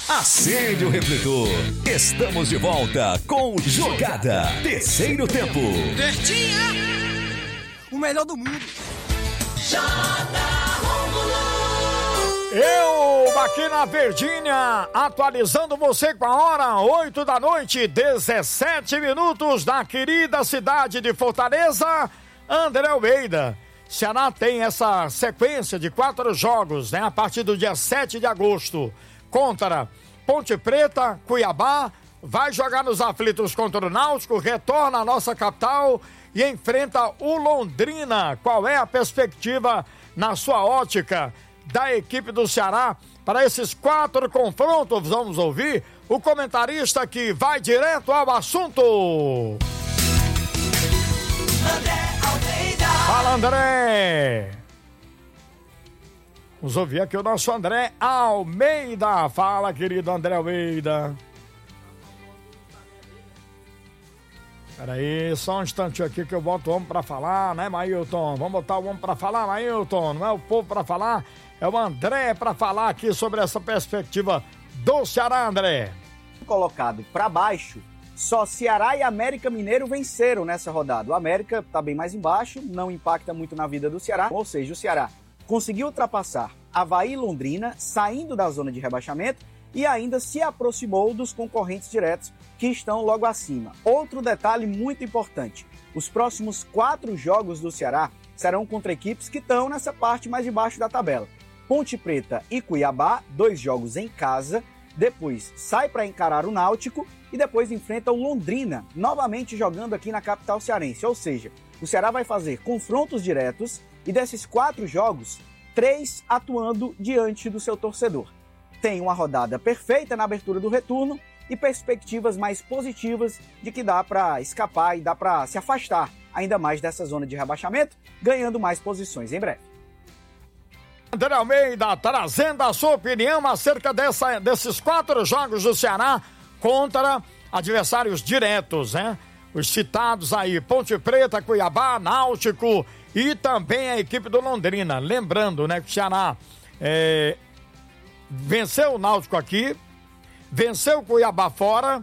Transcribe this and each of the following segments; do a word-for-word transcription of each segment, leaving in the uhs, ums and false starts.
Acende o refletor. Estamos de volta com Jogada. Terceiro tempo. Bertinha, o melhor do mundo. Eu, aqui na Verdinha, atualizando você com a hora, oito da noite, dezessete minutos, da querida cidade de Fortaleza, André Almeida. Ceará tem essa sequência de quatro jogos, né, a partir do dia sete de agosto, contra Ponte Preta, Cuiabá, vai jogar nos aflitos contra o Náutico, retorna à nossa capital e enfrenta o Londrina. Qual é a perspectiva, na sua ótica, da equipe do Ceará para esses quatro confrontos? Vamos ouvir o comentarista que vai direto ao assunto. André Almeida. Fala, André. Vamos ouvir aqui o nosso André Almeida. Fala, querido André Almeida. Peraí, só um instantinho aqui que eu boto o homem pra falar, né, Mailton? Vamos botar o homem pra falar, Mailton. Não é o povo pra falar, é o André pra falar aqui sobre essa perspectiva do Ceará, André. Colocado pra baixo, só Ceará e América Mineiro venceram nessa rodada. O América tá bem mais embaixo, não impacta muito na vida do Ceará, ou seja, o Ceará conseguiu ultrapassar Avaí e Londrina, saindo da zona de rebaixamento, e ainda se aproximou dos concorrentes diretos que estão logo acima. Outro detalhe muito importante: os próximos quatro jogos do Ceará serão contra equipes que estão nessa parte mais de baixo da tabela. Ponte Preta e Cuiabá, dois jogos em casa, depois sai para encarar o Náutico e depois enfrenta o Londrina, novamente jogando aqui na capital cearense. Ou seja, o Ceará vai fazer confrontos diretos e desses quatro jogos, três atuando diante do seu torcedor. Tem uma rodada perfeita na abertura do retorno e perspectivas mais positivas de que dá para escapar e dá para se afastar ainda mais dessa zona de rebaixamento, ganhando mais posições em breve. André Almeida trazendo a sua opinião acerca dessa, desses quatro jogos do Ceará contra adversários diretos, né? Os citados aí, Ponte Preta, Cuiabá, Náutico e também a equipe do Londrina. Lembrando, né, que o Ceará é, venceu o Náutico aqui, venceu o Cuiabá fora,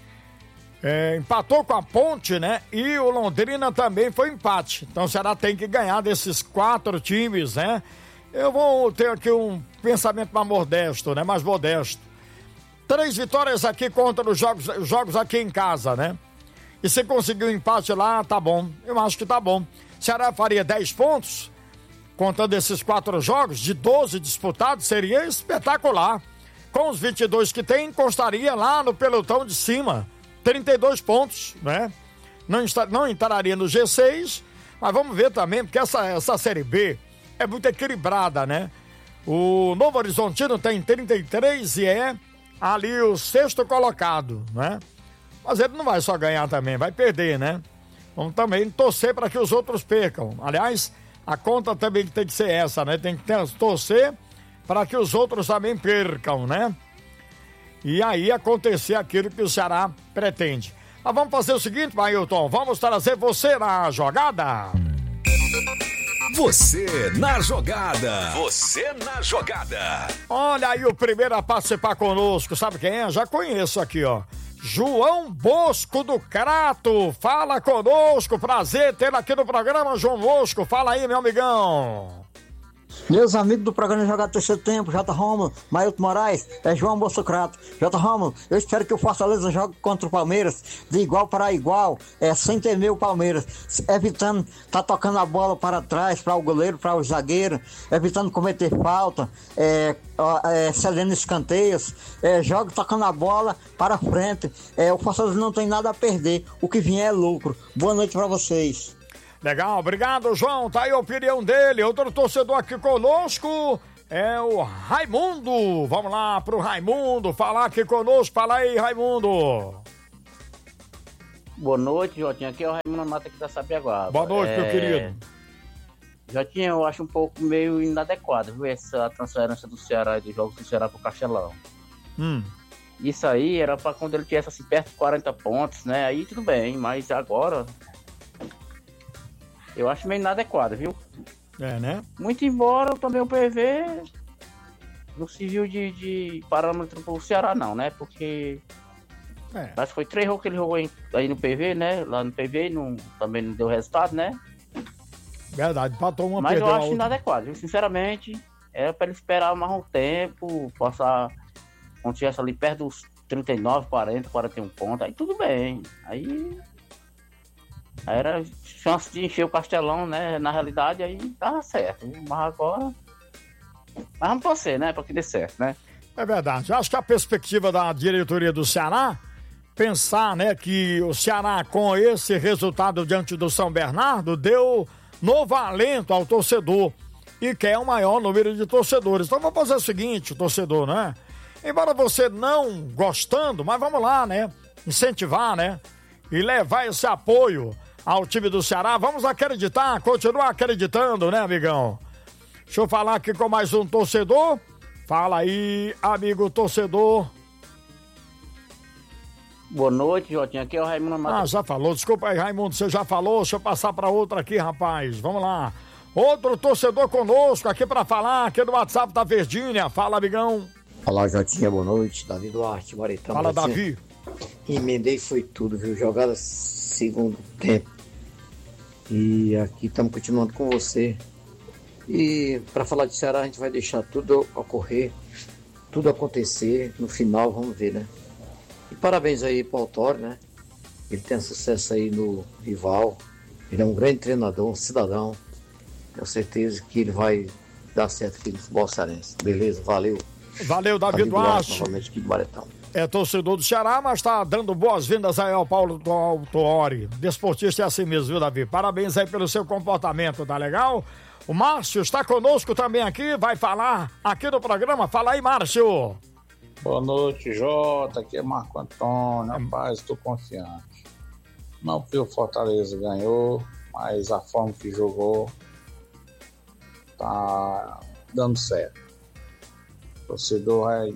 é, empatou com a Ponte, né? E o Londrina também foi empate. Então o Ceará tem que ganhar desses quatro times, né? Eu vou ter aqui um pensamento mais modesto, né? Mais modesto. Três vitórias aqui contra os jogos, os jogos aqui em casa, né? E se conseguir um empate lá, tá bom. Eu acho que tá bom. Ceará faria dez pontos, contando esses quatro jogos, de doze disputados, seria espetacular. Com os vinte e dois que tem, encostaria lá no pelotão de cima, trinta e dois pontos, né? Não, está, não entraria no G seis, mas vamos ver também, porque essa, essa Série B é muito equilibrada, né? O Novo Horizontino tem trinta e três e é ali o sexto colocado, né? Mas ele não vai só ganhar também, vai perder, né? Vamos também torcer para que os outros percam. Aliás, a conta também tem que ser essa, né? Tem que ter, torcer para que os outros também percam, né? E aí acontecer aquilo que o Ceará pretende. Mas vamos fazer o seguinte, Mailton, vamos trazer você na jogada. Você na jogada. Você na jogada. Olha aí o primeiro a participar conosco, sabe quem é? Já conheço aqui, ó. João Bosco do Crato, fala conosco, prazer tê-lo aqui no programa, João Bosco, fala aí, meu amigão. Meus amigos do programa Jogada Terceiro Tempo, J. Romulo, Mailton Moraes, é João Bosco Crato. J. Romulo, eu espero que o Fortaleza jogue contra o Palmeiras de igual para igual, é, sem temer o Palmeiras, evitando tá tocando a bola para trás, para o goleiro, para o zagueiro, evitando cometer falta, é, é, cedendo escanteios, é, joga tocando a bola para frente. É, o Fortaleza não tem nada a perder, o que vier é lucro. Boa noite para vocês. Legal, obrigado, João. Tá aí a opinião dele. Outro torcedor aqui conosco é o Raimundo. Vamos lá pro Raimundo falar aqui conosco. Fala aí, Raimundo. Boa noite, Jotinha. Aqui é o Raimundo Mata aqui da Sapiaguá. Boa noite, é... meu querido. Jotinha, eu acho um pouco meio inadequado, viu, essa transferência do Ceará, dos jogos do Ceará pro Castelão. Hum. Isso aí era pra quando ele tivesse assim perto de quarenta pontos, né? Aí tudo bem, mas agora... eu acho meio inadequado, viu? É, né? Muito embora também o P V não se viu de, de parâmetro pro Ceará não, né? Porque é. Acho que foi três jogos que ele jogou em, aí no P V, né? Lá no P V não, também não deu resultado, né? Verdade, empatou uma, mas eu acho outra. inadequado, viu? Sinceramente, era pra ele esperar mais um tempo, passar, quando estivesse ali perto dos trinta e nove, quarenta, quarenta e um pontos, aí tudo bem. Aí, aí era chance de encher o Castelão, né? Na realidade, aí tava certo. Mas agora, mas vamos torcer, né? Pra que dê certo, né? É verdade. Eu acho que a perspectiva da diretoria do Ceará, pensar, né, que o Ceará, com esse resultado diante do São Bernardo, deu novo alento ao torcedor e quer um maior número de torcedores. Então vamos fazer o seguinte, torcedor, né? Embora você não gostando, mas vamos lá, né? Incentivar, né? E levar esse apoio ao time do Ceará. Vamos acreditar, continuar acreditando, né, amigão? Deixa eu falar aqui com mais um torcedor. Fala aí, amigo torcedor. Boa noite, Jotinha. Aqui é o Raimundo Matheus. Ah, já falou. Desculpa aí, Raimundo, você já falou. Deixa eu passar para outra aqui, rapaz. Vamos lá. Outro torcedor conosco aqui para falar, aqui do WhatsApp da Verdinha. Fala, amigão. Fala, Jotinha. Boa noite. Davi Duarte, Maritão. Fala, Davi. Emendei foi tudo, viu? Jogada segundo tempo. E aqui estamos continuando com você. E para falar de Ceará, a gente vai deixar tudo ocorrer, tudo acontecer. No final, vamos ver, né? E parabéns aí para o Autório, né? Ele tem sucesso aí no rival. Ele é um grande treinador, um cidadão. Tenho certeza que ele vai dar certo aqui no futebol cearense. Beleza? Valeu. Valeu, Davi Duarte. Novamente aqui do Baretão. É torcedor do Ceará, mas está dando boas-vindas aí ao Paulo Autuori. Desportista é assim mesmo, viu, Davi? Parabéns aí pelo seu comportamento, tá legal? O Márcio está conosco também aqui, vai falar aqui no programa. Fala aí, Márcio. Boa noite, Jota. Aqui é Marco Antônio. Rapaz, estou confiante. Não porque o Fortaleza ganhou, mas a forma que jogou tá dando certo. O torcedor vai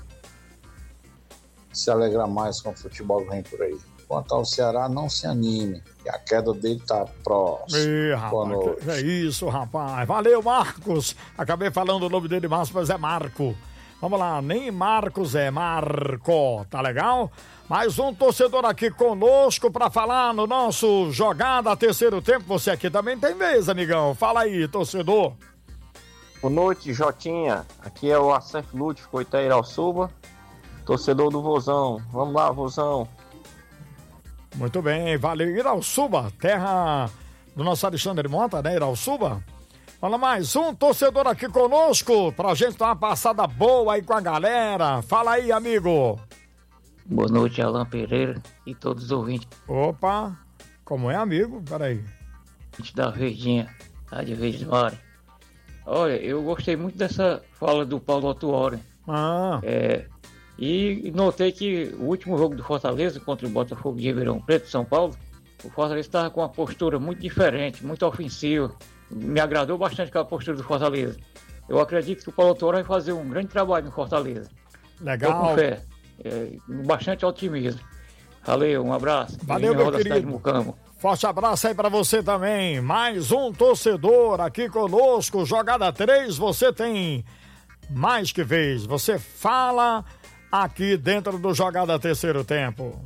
se alegrar mais com o futebol que vem por aí. Quanto ao Ceará, não se anime, que a queda dele tá próxima. Ih, rapaz, é isso, rapaz. Valeu, Marcos. Acabei falando o nome dele, Márcio, mas é Marco. Vamos lá, nem Marcos é Marco, tá legal? Mais um torcedor aqui conosco pra falar no nosso Jogada Terceiro Tempo. Você aqui também tem vez, amigão. Fala aí, torcedor. Boa noite, Jotinha. Aqui é o Acef Lute, Coité Irauçuba, torcedor do Vozão. Vamos lá, Vozão. Muito bem, valeu. Irauçuba, terra do nosso Alexandre Mota, né, Irauçuba? Olha, mais um torcedor aqui conosco, pra gente dar uma passada boa aí com a galera. Fala aí, amigo. Boa noite, Alan Pereira e todos os ouvintes. Opa, como é, amigo? Peraí. Da Verdinha, tá de Verdes Mares. Olha, eu gostei muito dessa fala do Paulo Autuori. Ah. É, e notei que o último jogo do Fortaleza contra o Botafogo de Ribeirão Preto, São Paulo, o Fortaleza estava com uma postura muito diferente, muito ofensiva. Me agradou bastante aquela postura do Fortaleza. Eu acredito que o Paulo Autuori vai fazer um grande trabalho no Fortaleza. Legal. Tô com fé, é, bastante otimismo. Valeu, um abraço. Valeu, meu querido. Forte abraço aí pra você também. Mais um torcedor aqui conosco. Jogada três, você tem mais que vez. Você fala aqui dentro do Jogada Terceiro Tempo.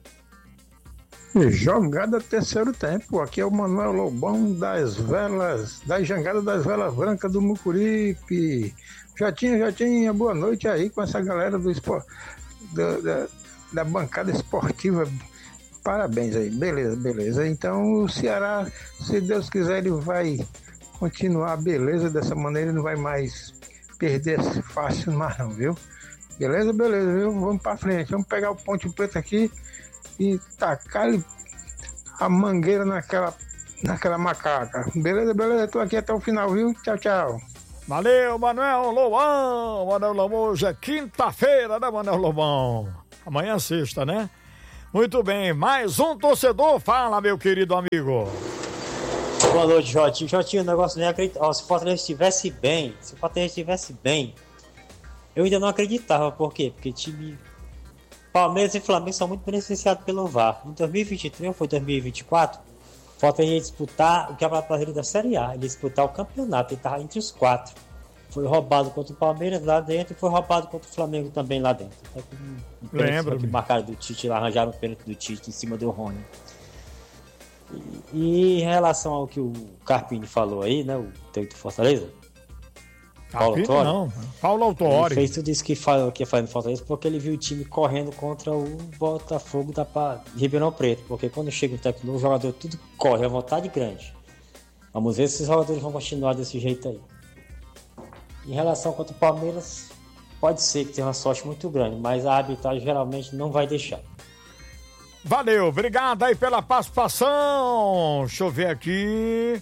Jogada Terceiro Tempo. Aqui é o Manuel Lobão das velas, das jangadas das velas brancas do Mucuripe. Jotinha, Jotinha, boa noite aí com essa galera do esporte, da, da, da bancada esportiva. Parabéns aí, beleza, beleza. Então o Ceará, se Deus quiser, ele vai continuar beleza dessa maneira, não vai mais perder fácil mais não, viu? Beleza, beleza, viu? Vamos pra frente, vamos pegar o Ponte Preta aqui e tacar a mangueira naquela, naquela macaca. Beleza, beleza, tô aqui até o final, viu? Tchau, tchau. Valeu, Manuel Lobão. Manuel Lobão, hoje é quinta-feira, né, Manuel Lobão? Amanhã é sexta, né? Muito bem, mais um torcedor, fala, meu querido amigo. Boa noite, Jotinho. Jotinho, o negócio nem acredita. Se o Fortaleza estivesse bem, se o Fortaleza estivesse bem, eu ainda não acreditava. Por quê? Porque time Palmeiras e Flamengo são muito beneficiados pelo V A R. Em dois mil e vinte e três ou foi dois mil e vinte e quatro, Fortaleza ia disputar o Campeonato Brasileiro da Série A. Ele ia disputar o campeonato, ele estava entre os quatro. foi roubado contra o Palmeiras lá dentro e foi roubado contra o Flamengo também lá dentro. Lembro. Que marcaram do Tite lá, arranjaram o pênalti do Tite em cima do Rony. E, e em relação ao que o Carpini falou aí, né, o técnico do Fortaleza, Paulo Carpini Autuori, não, Paulo Autuori. Ele fez tudo isso que falou que ia fazer no Fortaleza porque ele viu o time correndo contra o Botafogo da de Ribeirão Preto, porque quando chega o técnico novo, o jogador tudo corre, a vontade grande. Vamos ver se os jogadores vão continuar desse jeito aí. Em relação contra o Palmeiras, pode ser que tenha uma sorte muito grande, mas a arbitragem geralmente não vai deixar. Valeu, obrigado aí pela participação. Deixa eu ver aqui.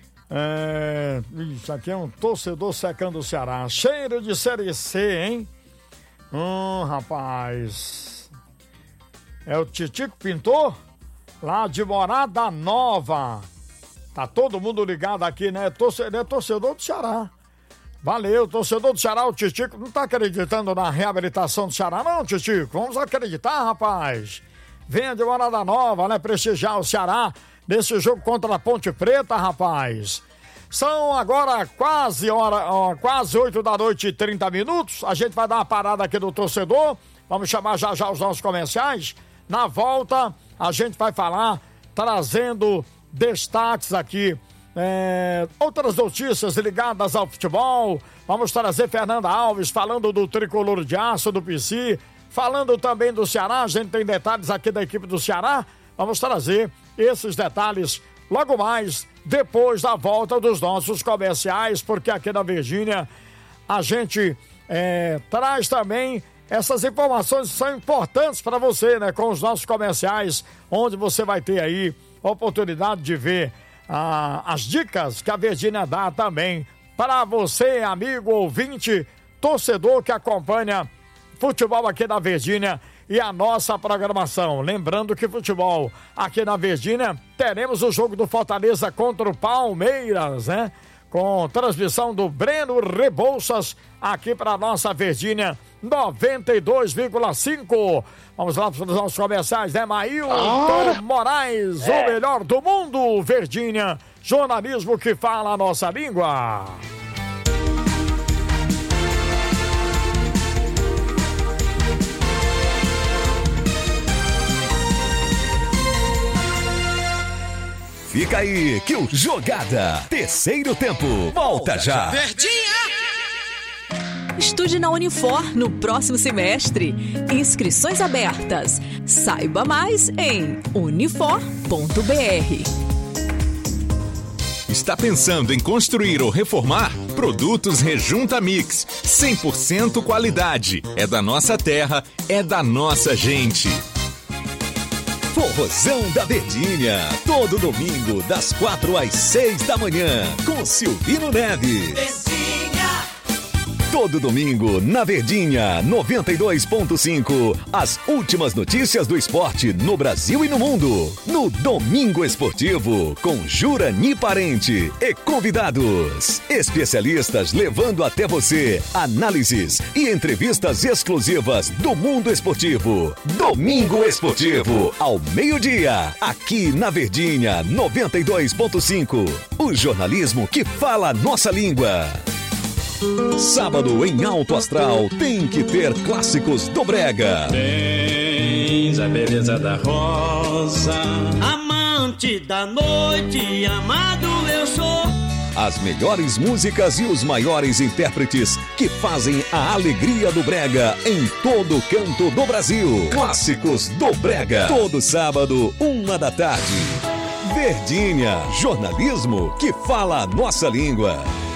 É... Isso aqui é um torcedor secando o Ceará. Cheiro de Série C, hein? Hum, rapaz. É o Titico Pintor? Lá de Morada Nova. Tá todo mundo ligado aqui, né? Torcedor, é torcedor do Ceará. Valeu, torcedor do Ceará, o Titico. Não tá acreditando na reabilitação do Ceará, não, Titico? Vamos acreditar, rapaz. Venha de Morada Nova, né? Prestigiar o Ceará nesse jogo contra a Ponte Preta, rapaz. São agora quase hora, ó, quase oito da noite e trinta minutos. A gente vai dar uma parada aqui do torcedor. Vamos chamar já já os nossos comerciais. Na volta, a gente vai falar, trazendo destaques aqui. É, outras notícias ligadas ao futebol. Vamos trazer Fernanda Alves falando do Tricolor de Aço, do P C. Falando também do Ceará. A gente tem detalhes aqui da equipe do Ceará. Vamos trazer esses detalhes logo mais, depois da volta dos nossos comerciais, porque aqui na Virgínia a gente é, traz também essas informações que são importantes para você, né? Com os nossos comerciais, onde você vai ter aí a oportunidade de ver ah, as dicas que a Virgínia dá também para você, amigo ouvinte, torcedor que acompanha futebol aqui na Virgínia e a nossa programação. Lembrando que futebol aqui na Virgínia, teremos o jogo do Fortaleza contra o Palmeiras, né? Com transmissão do Breno Rebouças aqui para nossa Virgínia noventa e dois vírgula cinco. Vamos lá para os nossos comerciais, né? Maílton ah, Moraes, é. o melhor do mundo, Virgínia, jornalismo que fala a nossa língua. Fica aí que o Jogada, terceiro tempo, volta já. Verdinha! Estude na Unifor no próximo semestre. Inscrições abertas. Saiba mais em unifor ponto br. Está pensando em construir ou reformar? Produtos Rejunta Mix. cem por cento qualidade. É da nossa terra, é da nossa gente. Forrozão da Verdinha, todo domingo das quatro às seis da manhã, com Silvino Neves. Verdinha. Todo domingo na Verdinha, noventa e dois ponto cinco, as últimas notícias do esporte no Brasil e no mundo. No Domingo Esportivo, com Jurani Parente e convidados. Especialistas levando até você análises e entrevistas exclusivas do mundo esportivo. Domingo Esportivo, ao meio-dia, aqui na Verdinha, noventa e dois ponto cinco. O jornalismo que fala a nossa língua. Sábado em Alto Astral tem que ter clássicos do Brega. Tens a beleza da rosa, amante da noite, amado eu sou. As melhores músicas e os maiores intérpretes que fazem a alegria do Brega em todo canto do Brasil. Clássicos do Brega. Todo sábado, uma da tarde. Verdinha, jornalismo que fala a nossa língua.